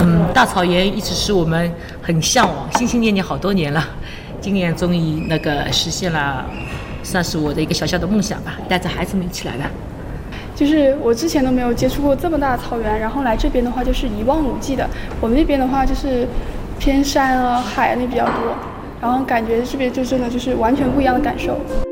大草原一直是我们很向往、心心念念好多年了。今年终于实现了，算是我的一个小小的梦想吧，带着孩子们一起来的。 就是我之前都没有接触过这么大的草原，然后来这边的话就是一望无际的。我们那边的话就是偏山啊、海那比较多，然后感觉这边就真的就是完全不一样的感受。